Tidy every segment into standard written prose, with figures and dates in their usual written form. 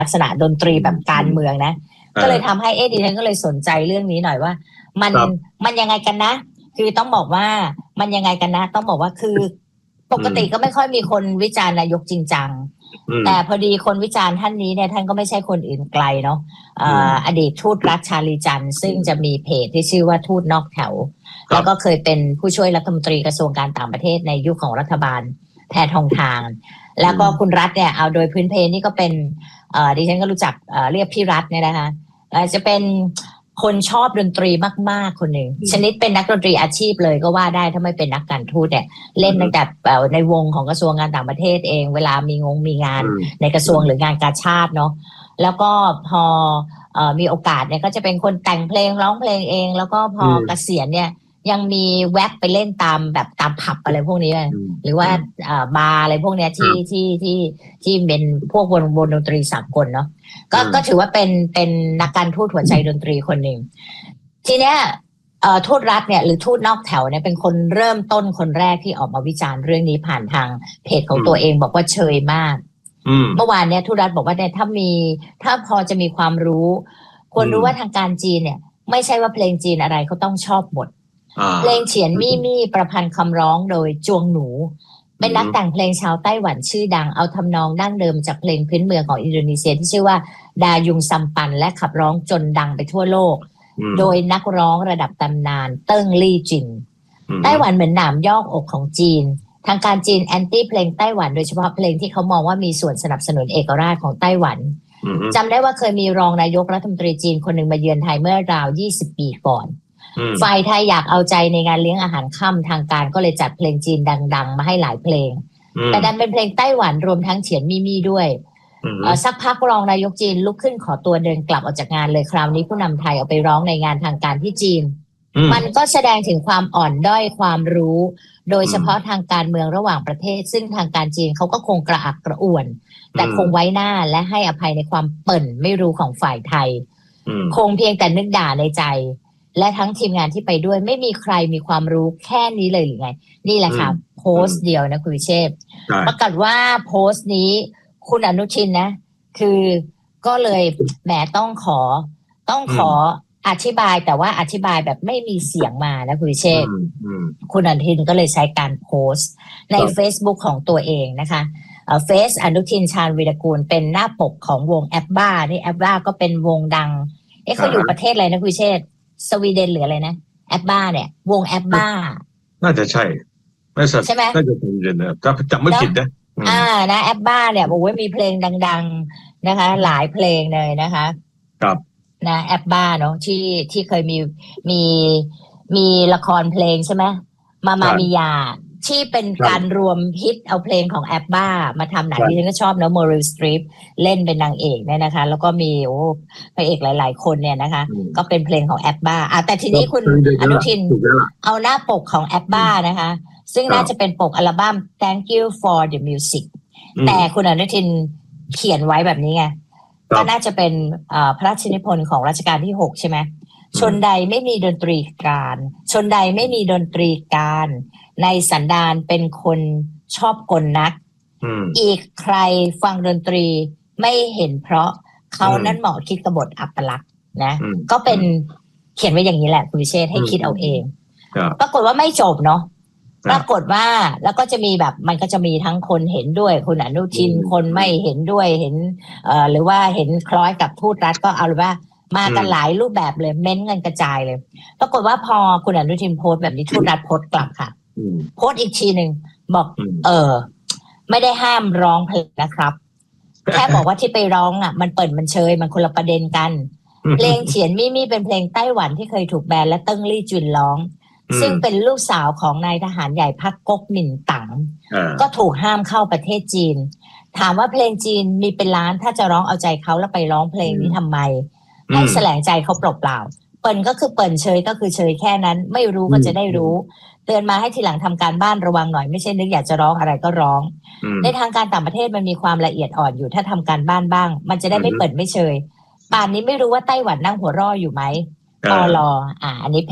ลักษณะดนตรีแบบการเมืองนะก็เลยทำให้ดิฉันก็เลยสนใจเรื่องนี้หน่อยว่ามันยังไงกันนะคือต้องบอกว่ามันยังไงกันนะต้องบอกว่าคือปกติก็ไม่ค่อยมีคนวิจารณ์นายกจริงจังแต่พอดีคนวิจารณ์ท่านนี้เนี่ยท่านก็ไม่ใช่คนอื่นไกลเนาะอดีตทูตรัฐชาลีจันทร์ซึ่งจะมีเพจที่ชื่อว่าทูตนอกแถวแล้วก็เคยเป็นผู้ช่วยรัฐมนตรีกระทรวงการต่างประเทศในยุคของรัฐบาลแพทองทานแล้วก็คุณรัฐเนี่ยเอาโดยพื้นเพนี่ก็เป็นดิฉันก็รู้จักเรียกพี่รัฐเนี่ยนะคะจะเป็นคนชอบดนตรีมากๆคนหนึ่งชนิดเป็นนักดนตรีอาชีพเลยก็ว่าได้ถ้าไม่เป็นนักการทูตเนี่ยเล่นตั้งแต่ในวงของกระทรวงการต่างประเทศเองเวลามีงานในกระทรวงหรืองานกาชาดเนาะแล้วก็พอมีโอกาสเนี่ยก็จะเป็นคนแต่งเพลงร้องเพลงเองแล้วก็พอเกษียณเนี่ยยังมีแว็บไปเล่นตามแบบตามผับอะไรพวกนี้หรือว่าบาร์อะไรพวกนี้ที่เป็นพวกวงดนตรีสากลเนาะก็ถือว่าเป็นนักการทูตหัวใจดนตรีคนหนึ่งทีเนี้ยทูตรัฐเนี่ยหรือทูตนอกแถวเนี่ยเป็นคนเริ่มต้นคนแรกที่ออกมาวิจารณ์เรื่องนี้ผ่านทางเพจของตัวเองบอกว่าเชยมากเมื่อวานเนี่ยทูตรัฐบอกว่าเนี่ยถ้าพอจะมีความรู้ควรรู้ว่าทางการจีนเนี่ยไม่ใช่ว่าเพลงจีนอะไรเขาต้องชอบหมดเพลงเฉียนมี่ประพันธ์คำร้องโดยจวงหนูเป็นนักแต่งเพลงชาวไต้หวันชื่อดังเอาทำนองดั้งเดิมจากเพลงพื้นเมืองของอินโดนีเซียที่ชื่อว่าดายุงซัมปันและขับร้องจนดังไปทั่วโลกโดยนักร้องระดับตำนานเติ้งลี่จินไต้หวันเหมือนหนามยอกอกของจีนทางการจีนแอนตี้เพลงไต้หวันโดยเฉพาะเพลงที่เขามองว่ามีส่วนสนับสนุนเอกราชของไต้หวันจำได้ว่าเคยมีรองนายกรัฐมนตรีจีนคนหนึ่งมาเยือนไทยเมื่อราว20 ปีก่อนฝ่ายไทยอยากเอาใจในงานเลี้ยงอาหารค่ำทางการก็เลยจัดเพลงจีนดังๆมาให้หลายเพลงแต่ดันเป็นเพลงไต้หวันรวมทั้งเฉียนมี่ด้วยสักพักรองนายกจีนลุกขึ้นขอตัวเดินกลับออกจากงานเลยคราวนี้ผู้นำไทยเอาไปร้องในงานทางการที่จีนมันก็แสดงถึงความอ่อนด้อยความรู้โดยเฉพาะทางการเมืองระหว่างประเทศซึ่งทางการจีนเขาก็คงกระอักกระอ่วนแต่คงไว้หน้าและให้อภัยในความเปิ่นไม่รู้ของฝ่ายไทยคงเพียงแต่นึกด่าในใจและทั้งทีมงานที่ไปด้วยไม่มีใครมีความรู้แค่นี้เลยหรือไงนี่แหละค่ะโพสต์เดียวนะคุณวิเชษฐ์ประกาศว่าโพสต์นี้คุณอนุทินนะคือก็เลยแหมต้องขออธิบายแต่ว่าอธิบายแบบไม่มีเสียงมานะคุณวิเชษฐ์คุณอนุทินก็เลยใช้การโพสต์ใน Facebook ของตัวเองนะคะเฟซอนุทินชาญวีรกูลเป็นหน้าปกของวงแอปบ้านี่แอปบ้าก็เป็นวงดังเขาอยู่ประเทศอะไรนะคุณวิเชษฐ์สวีเดนหรืออะไรนะแอปบ้าเนี่ยวงแอปบ้าน่าจะใช่ใช่ไหมน่าจะสวีเดนนะจำไม่ผิดนะนะแอปบ้าเนี่ยบอกว่ามีเพลงดังๆนะคะหลายเพลงเลยนะคะครับนะแอปบ้าเนาะที่เคยมีละครเพลงใช่ไหมมามียาที่เป็นการรวมฮิตเอาเพลงของแอปบ้ามาทำหนังที่ฉันก็ชอบเนาะโมริลสตรีปเล่นเป็นนางเอกเนี่ยนะคะแล้วก็มีพระเอกหลายๆคนเนี่ยนะคะก็เป็นเพลงของแอปบ้าแต่ทีนี้คุณอนุทินเอาหน้าปกของแอปบ้านะคะซึ่งน่าจะเป็นปกอัลบั้ม Thank You for the Music แต่คุณอนุทินเขียนไว้แบบนี้ไงก็น่าจะเป็นพระราชนิพนธ์ของรัชกาลที่6ใช่ไหมชนใดไม่มีดนตรีการชนใดไม่มีดนตรีการในสันดานเป็นคนชอบกลนักอีกใครฟังดนตรีไม่เห็นเพราะเขานั้นเหมาะคิดกบฏอัปลักษณ์นะก็เป็นเขียนไว้อย่างนี้แหละคุณวิเชษฐ์ให้คิดเอาเองปรากฏว่าไม่จบเนาะปรากฏว่าแล้วก็จะมีแบบมันก็จะมีทั้งคนเห็นด้วยคุณอนุทินคนไม่เห็นด้วยเห็นหรือว่าเห็นคล้อยกับทูตรัฐก็เอาเลยว่ามากันหลายรูปแบบเลยเม้นกันกระจายเลยปรากฏว่าพอคุณอนุทินโพสต์แบบนี้ทูตรัฐโพสต์กลับค่ะโพสต์อีกทีหนึ่งบอกไม่ได้ห้ามร้องเพลงนะครับแค่บอกว่าที่ไปร้องมันเปิดมันเชยมันคนละประเด็นกันเพลงเฉียนมี่เป็นเพลงไต้หวันที่เคยถูกแบนและเติ้งลี่จุนร้องซึ่งเป็นลูกสาวของนายทหารใหญ่พรรคก๊กหมิ่นตั๋งก็ถูกห้ามเข้าประเทศจีนถามว่าเพลงจีนมีเป็นล้านถ้าจะร้องเอาใจเขาแล้วไปร้องเพลงนี้ทำไมให้แสลงใจเขาเปล่าๆเปิ่นก็คือเปิ่นเชยก็คือเชยแค่นั้นไม่รู้ก็จะได้รู้เตือนมาให้ทีหลังทำการบ้านระวังหน่อยไม่ใช่นึกอยากจะร้องอะไรก็ร้องในทางการต่างประเทศมันมีความละเอียดอ่อนอยู่ถ้าทำการบ้านบ้างมันจะได้ไม่เปิ่นไม่เชยป่านนี้ไม่รู้ว่าไต้หวันนั่งหัวร่ออยู่ไหมปลอันนี้เพจ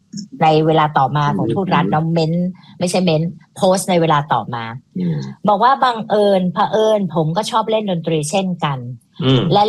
ในเวลาต่อมาของทูตรัฐน้องเม้นไม่ใช่เม้นโพสต์ในเวลาต่อมาบอกว่าบังเอิญเผอิญผมก็ชอบเล่นดนตรีเช่นกันและ